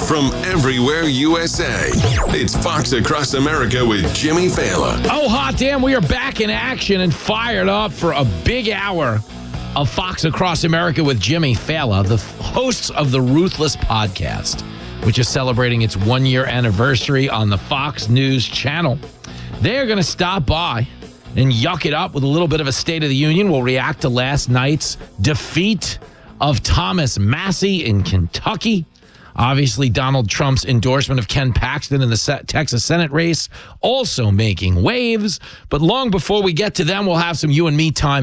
from everywhere USA. It's Fox Across America with Jimmy Fallon. Oh, hot damn, we are back in action and fired up for a big hour of Fox Across America with Jimmy Fallon, the hosts of the Ruthless Podcast, which is celebrating its 1-year anniversary on the Fox News Channel. They're going to stop by and yuck it up with a little bit of a State of the Union. We'll react to last night's defeat of Thomas Massie in Kentucky. Obviously, Donald Trump's endorsement of Ken Paxton in the Texas Senate race also making waves. But long before we get to them, we'll have some you and me time,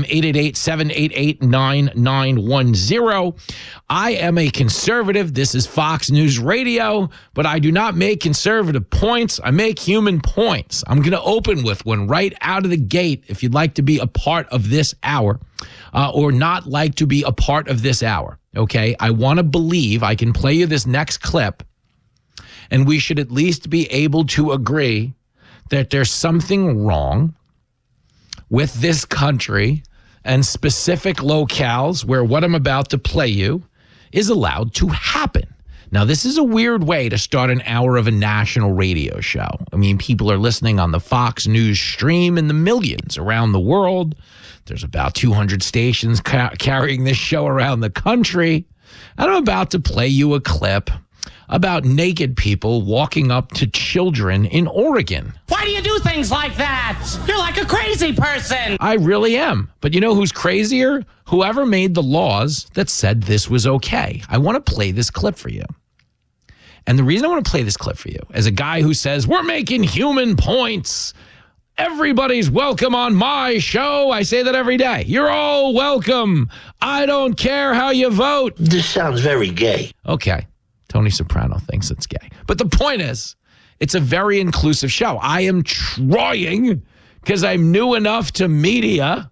888-788-9910. I am a conservative. This is Fox News Radio, but I do not make conservative points. I make human points. I'm going to open with one right out of the gate if you'd like to be a part of this hour or not like to be a part of this hour. Okay, I want to believe I can play you this next clip, and we should at least be able to agree that there's something wrong with this country and specific locales where what I'm about to play you is allowed to happen. Now, this is a weird way to start an hour of a national radio show. I mean, people are listening on the Fox News stream in the millions around the world. There's about 200 stations carrying this show around the country. And I'm about to play you a clip about naked people walking up to children in Oregon. Why do you do things like that? You're like a crazy person. I really am. But you know who's crazier? Whoever made the laws that said this was okay. I want to play this clip for you. And the reason I want to play this clip for you, as a guy who says, we're making human points, everybody's welcome on my show. I say that every day. You're all welcome. I don't care how you vote. This sounds very gay. Okay. Tony Soprano thinks it's gay. But the point is, it's a very inclusive show. I am trying, because I'm new enough to media,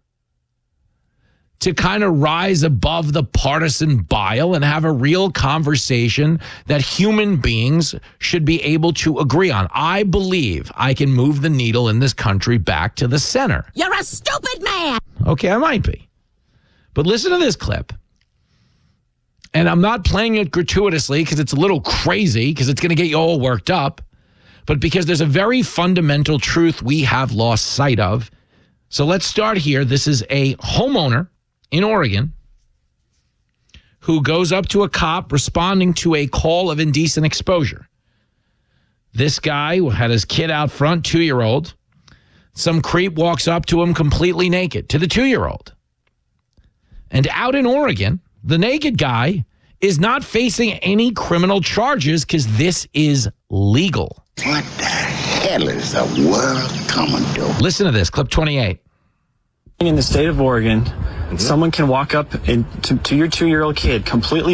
to kind of rise above the partisan bile and have a real conversation that human beings should be able to agree on. I believe I can move the needle in this country back to the center. You're a stupid man. Okay, I might be. But listen to this clip. And I'm not playing it gratuitously because it's a little crazy, because it's going to get you all worked up, but because there's a very fundamental truth we have lost sight of. So let's start here. This is a homeowner in Oregon who goes up to a cop responding to a call of indecent exposure. This guy had his kid out front, 2-year-old. Some creep walks up to him completely naked, to the 2-year-old. And out in Oregon, the naked guy is not facing any criminal charges because this is legal. What the hell is the world coming to? Listen to this, clip 28. In the state of Oregon, someone can walk up to your 2-year-old kid completely